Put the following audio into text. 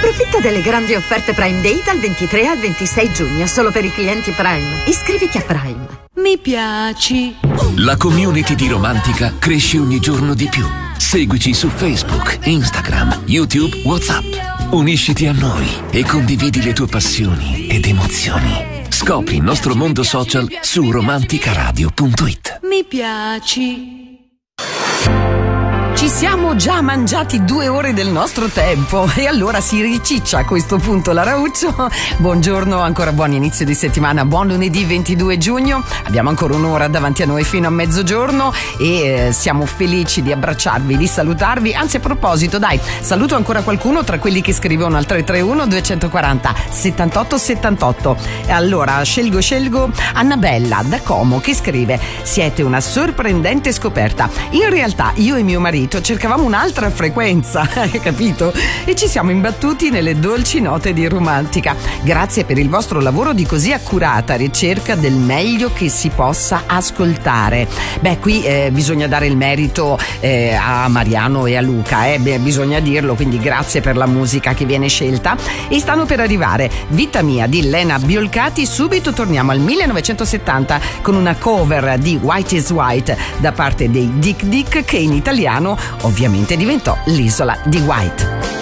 Approfitta delle grandi offerte Prime Day dal 23 al 26 giugno, solo per i clienti Prime. Iscriviti a Prime. Mi piaci. La community di Romantica cresce ogni giorno di più. Seguici su Facebook, Instagram, YouTube, WhatsApp. Unisciti a noi e condividi le tue passioni ed emozioni. Scopri il nostro mondo social su romanticaradio.it. Mi piaci. Ci siamo già mangiati 2 ore del nostro tempo e allora si riciccia a questo punto la Rauccio. Buongiorno, ancora buon inizio di settimana, buon lunedì 22 giugno. Abbiamo ancora un'ora davanti a noi fino a mezzogiorno e siamo felici di abbracciarvi, di salutarvi. Anzi, a proposito, dai, saluto ancora qualcuno tra quelli che scrivono al 331 240 78 78. E allora scelgo Annabella da Como che scrive: siete una sorprendente scoperta. In realtà io e mio marito cercavamo un'altra frequenza, capito? E ci siamo imbattuti nelle dolci note di Romantica. Grazie per il vostro lavoro di così accurata ricerca del meglio che si possa ascoltare. Beh, qui bisogna dare il merito a Mariano e a Luca, bisogna dirlo, quindi grazie per la musica che viene scelta. E stanno per arrivare Vita mia di Lena Biolcati. Subito torniamo al 1970 con una cover di White is White da parte dei Dick Dick, che in italiano ovviamente diventò l'Isola di White.